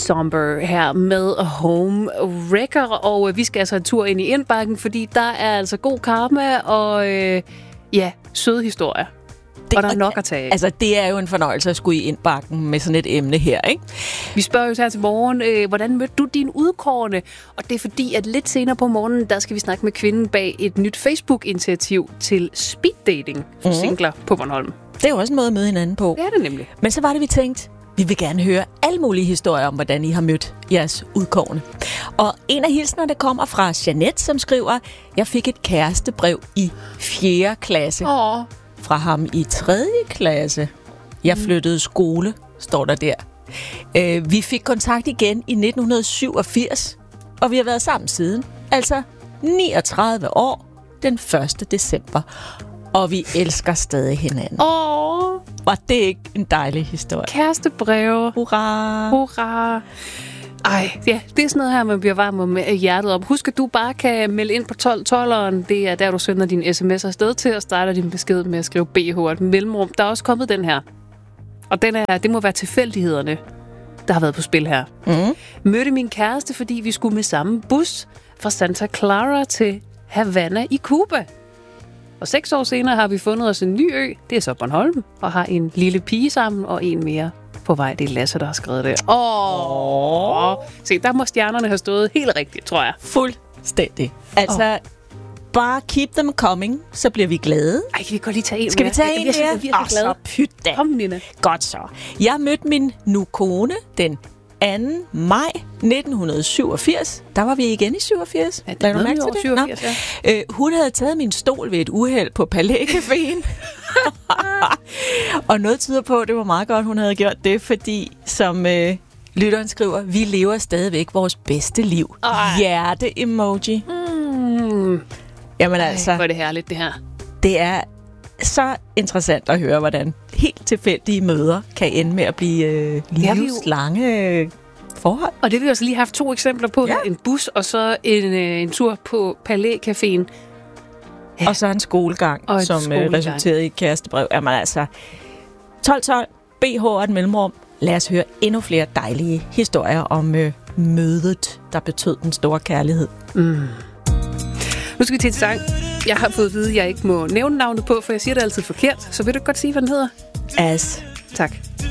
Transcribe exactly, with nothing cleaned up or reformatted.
Somber her med Home Wrecker, og vi skal altså en tur ind i indbakken, fordi der er altså god karma og øh, ja, søde historier. Det, og der er nok at tage af. Altså, det er jo en fornøjelse at skulle i indbakken med sådan et emne her, ikke? Vi spørger jo her til morgen, øh, hvordan mødte du din udkårne? Og det er fordi, at lidt senere på morgenen, der skal vi snakke med kvinden bag et nyt Facebook-initiativ til speed dating for mm. singler på Bornholm. Det er jo også en måde at møde hinanden på. Det er det nemlig. Men så var det, vi tænkte, vi vil gerne høre alle mulige historier om, hvordan I har mødt jeres udkårne. Og en af hilsnerne kommer fra Jeanette, som skriver, jeg fik et kærestebrev i fjerde klasse. Åh. Fra ham i tredje klasse. Jeg flyttede skole, står der der. Øh, vi fik kontakt igen i nitten syvogfirs, og vi har været sammen siden. Altså niogtredive år, den første december. Og vi elsker stadig hinanden. Åh. Og det er ikke en dejlig historie. Kærestebreve. Hurra. Hurra. Ej, ja, det er sådan noget her, man bliver varm med hjertet op. Husk, at du bare kan melde ind på tolv tolveren. Det er der, du sender din sms afsted til og starter din besked med at skrive B H, et mellemrum. Der er også kommet den her. Og den er, det må være tilfældighederne, der har været på spil her. Mm. Mødte min kæreste, fordi vi skulle med samme bus fra Santa Clara til Havana i Cuba. Og seks år senere har vi fundet os en ny ø. Det er så Bornholm. Og har en lille pige sammen og en mere på vej. Det er Lasse, der har skrevet det. Åh. Se, der må stjernerne have stået helt rigtigt, tror jeg. Fuldstændig. Altså, oh. bare keep them coming, så bliver vi glade. Ej, kan vi godt lige tage en Skal vi tage en mere? Jeg er virkelig glad. Så pyt da. Kom, Nina. Godt så. Jeg mødte min nu kone den anden maj nitten syvogfirs. Der var vi igen i syvogfirs. Ja, det er noget år syvogfirs, ja. øh, hun havde taget min stol ved et uheld på Palais Caféen. Og noget tyder på, at det var meget godt, hun havde gjort det, fordi, som øh, lytteren skriver, vi lever stadigvæk vores bedste liv. Hjerte-emoji. Mm. Jamen altså. Ej, hvor er det herligt, det her. Det er så interessant at høre, hvordan helt tilfældige møder kan ende med at blive øh, livslange øh, forhold. Og det har vi også lige haft to eksempler på. Ja. En bus, og så en, øh, en tur på Palais Caféen. Ja. Og så en skolegang, og som skolegang. resulterede i et kærestebrev. Jamen altså, tolv tolv, B H og et mellemrum. Lad os høre endnu flere dejlige historier om øh, mødet, der betød den store kærlighed. Mm. Nu skal vi til en sang. Jeg har fået at vide, at jeg ikke må nævne navnet på, for jeg siger det altid forkert. Så vil du godt sige, hvad den hedder? As. Tak.